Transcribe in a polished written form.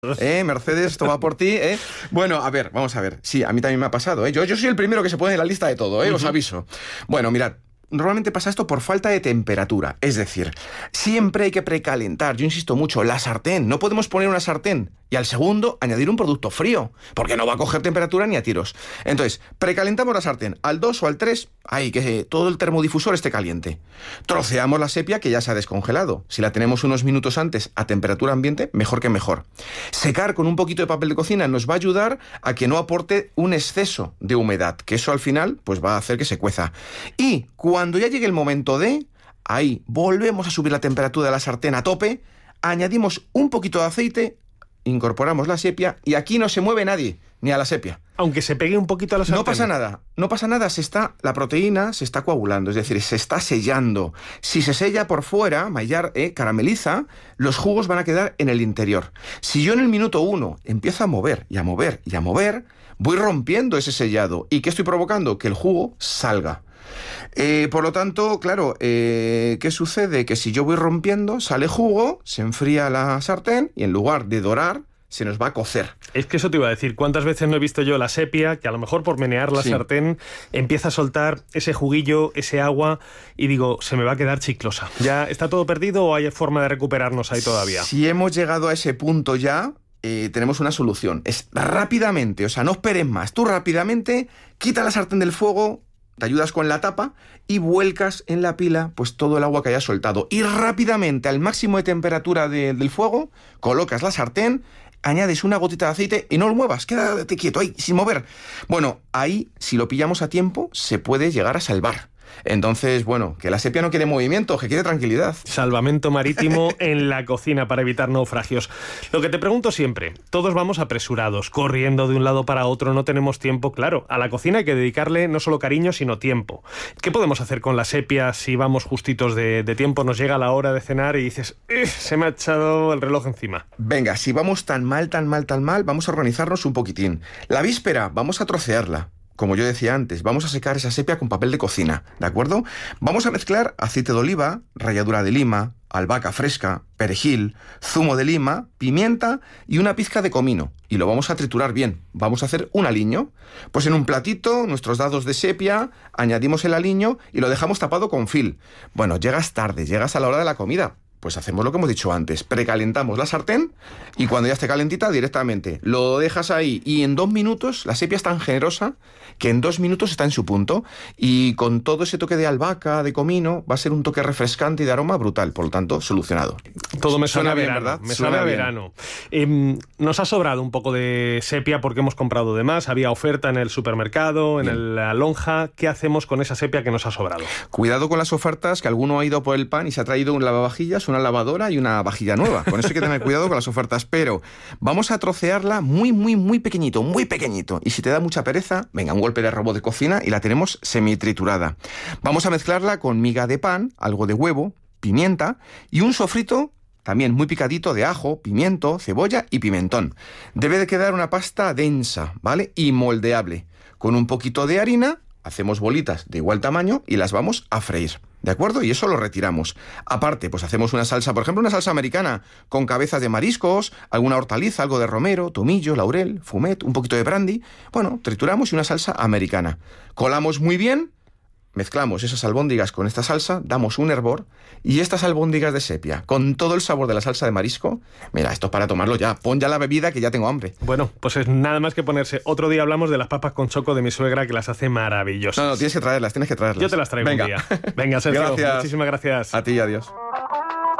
Mercedes, esto va por ti, ¿eh? Bueno, a ver, vamos a ver. Sí, a mí también me ha pasado, ¿eh? Yo soy el primero que se pone en la lista de todo, ¿eh? Os aviso. Bueno, mirad. Normalmente pasa esto por falta de temperatura, es decir, siempre hay que precalentar, yo insisto mucho, la sartén, no podemos poner una sartén y al segundo añadir un producto frío, porque no va a coger temperatura ni a tiros. Entonces, precalentamos la sartén al 2 o al 3, que todo el termodifusor esté caliente. Troceamos la sepia que ya se ha descongelado, si la tenemos unos minutos antes a temperatura ambiente, mejor que mejor. Secar con un poquito de papel de cocina nos va a ayudar a que no aporte un exceso de humedad, que eso al final pues va a hacer que se cueza. Y cuando ya llegue el momento ahí volvemos a subir la temperatura de la sartén a tope, añadimos un poquito de aceite, incorporamos la sepia y aquí no se mueve nadie, ni a la sepia. Aunque se pegue un poquito a la sartén. No pasa nada, la proteína se está coagulando, es decir, se está sellando. Si se sella por fuera, carameliza, los jugos van a quedar en el interior. Si yo en el minuto 1 empiezo a mover y a mover y a mover, voy rompiendo ese sellado. ¿Y qué estoy provocando? Que el jugo salga. Por lo tanto, claro, ¿qué sucede? Que si yo voy rompiendo, sale jugo, se enfría la sartén y en lugar de dorar, se nos va a cocer. Es que eso te iba a decir, ¿cuántas veces no he visto yo la sepia que a lo mejor por menear la sartén empieza a soltar ese juguillo, ese agua y digo, se me va a quedar chiclosa? ¿Ya está todo perdido o hay forma de recuperarnos ahí todavía? Si hemos llegado a ese punto ya, tenemos una solución. Es rápidamente, o sea, no esperes más. Tú rápidamente quita la sartén del fuego, te ayudas con la tapa y vuelcas en la pila pues todo el agua que haya soltado. Y rápidamente, al máximo de temperatura del fuego, colocas la sartén, añades una gotita de aceite y no lo muevas, quédate quieto ahí, sin mover. Bueno, ahí, si lo pillamos a tiempo, se puede llegar a salvar. Entonces, bueno, que la sepia no quiere movimiento, que quiere tranquilidad. Salvamento marítimo en la cocina para evitar naufragios. Lo que te pregunto siempre, todos vamos apresurados, corriendo de un lado para otro, no tenemos tiempo. Claro, a la cocina hay que dedicarle no solo cariño, sino tiempo. ¿Qué podemos hacer con la sepia si vamos justitos de tiempo? Nos llega la hora de cenar y dices, se me ha echado el reloj encima. Venga, si vamos tan mal, vamos a organizarnos un poquitín. La víspera, vamos a trocearla. Como yo decía antes, vamos a secar esa sepia con papel de cocina, ¿de acuerdo? Vamos a mezclar aceite de oliva, ralladura de lima, albahaca fresca, perejil, zumo de lima, pimienta y una pizca de comino. Y lo vamos a triturar bien. Vamos a hacer un aliño. Pues en un platito, nuestros dados de sepia, añadimos el aliño y lo dejamos tapado con fil. Bueno, llegas tarde, llegas a la hora de la comida. Pues hacemos lo que hemos dicho antes, precalentamos la sartén y cuando ya esté calentita directamente lo dejas ahí y en 2 minutos, la sepia es tan generosa que en 2 minutos está en su punto y con todo ese toque de albahaca, de comino, va a ser un toque refrescante y de aroma brutal, por lo tanto, solucionado. Todo me suena bien, verano, ¿verdad? Me suena a verano. Nos ha sobrado un poco de sepia porque hemos comprado de más, había oferta en el supermercado, en la lonja. ¿Qué hacemos con esa sepia que nos ha sobrado? Cuidado con las ofertas, que alguno ha ido por el pan y se ha traído un lavavajillas, una lavadora y una vajilla nueva. Con eso hay que tener cuidado con las ofertas, pero vamos a trocearla muy pequeñito, muy pequeñito. Y si te da mucha pereza, venga, un golpe de robot de cocina y la tenemos semi-triturada. Vamos a mezclarla con miga de pan, algo de huevo, pimienta y un sofrito también muy picadito de ajo, pimiento, cebolla y pimentón. Debe de quedar una pasta densa, ¿vale? Y moldeable. Con un poquito de harina, hacemos bolitas de igual tamaño y las vamos a freír. ¿De acuerdo? Y eso lo retiramos. Aparte, pues hacemos una salsa, por ejemplo, una salsa americana con cabezas de mariscos, alguna hortaliza, algo de romero, tomillo, laurel, fumet, un poquito de brandy. Bueno, trituramos y una salsa americana. Colamos muy bien, mezclamos esas albóndigas con esta salsa, damos un hervor y estas albóndigas de sepia, con todo el sabor de la salsa de marisco, mira, esto es para tomarlo ya. Pon ya la bebida que ya tengo hambre. Bueno, pues es nada más que ponerse. Otro día hablamos de las papas con choco de mi suegra que las hace maravillosas. No, tienes que traerlas. Yo te las traigo un día. Venga, Sergio, gracias. Muchísimas gracias. A ti, adiós.